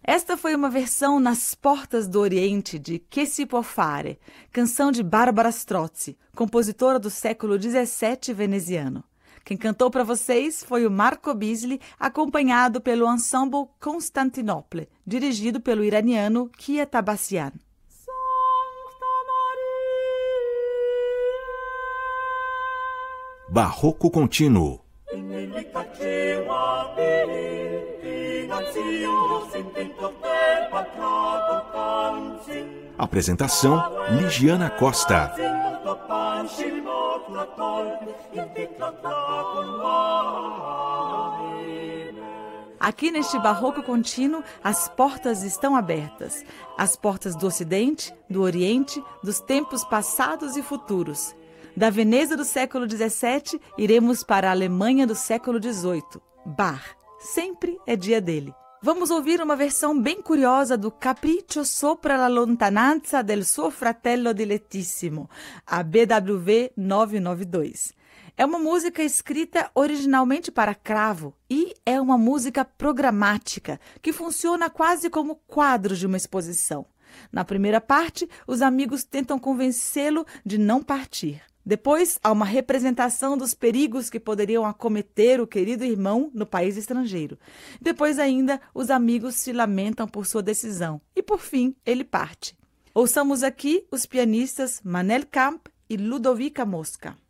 Esta foi uma versão nas portas do Oriente de Che si può fare, canção de Barbara Strozzi, compositora do século XVII veneziano. Quem cantou para vocês foi o Marco Bisli, acompanhado pelo Ensemble Constantinople, dirigido pelo iraniano Kia Tabassian. Barroco Contínuo. Apresentação: Ligiana Costa. Aqui neste Barroco Contínuo, as portas estão abertas. As portas do Ocidente, do Oriente, dos tempos passados e futuros. Da Veneza do século XVII, iremos para a Alemanha do século XVIII. Bach. Sempre é dia dele. Vamos ouvir uma versão bem curiosa do Capriccio sopra la lontananza del suo fratello dilettissimo, a BWV 992. É uma música escrita originalmente para cravo e é uma música programática que funciona quase como quadros de uma exposição. Na primeira parte, os amigos tentam convencê-lo de não partir. Depois, há uma representação dos perigos que poderiam acometer o querido irmão no país estrangeiro. Depois ainda, os amigos se lamentam por sua decisão. E, por fim, ele parte. Ouçamos aqui os pianistas Manel Kamp e Ludovica Mosca.